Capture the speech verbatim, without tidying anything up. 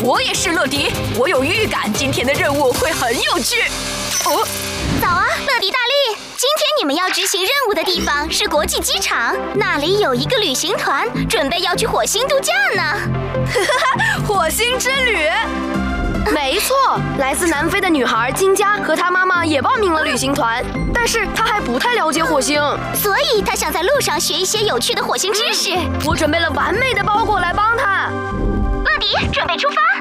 我也是乐迪，我有预感今天的任务会很有趣。哦， 早啊，乐迪大力！今天你们要执行任务的地方是国际机场，那里有一个旅行团，准备要去火星度假呢。 火星之旅。 没错，来自南非的女孩金佳和她妈妈也报名了旅行团，但是她还不太了解火星， 所以她想在路上学一些有趣的火星知识。 我准备了完美的包裹来帮她。 乐迪，准备出发。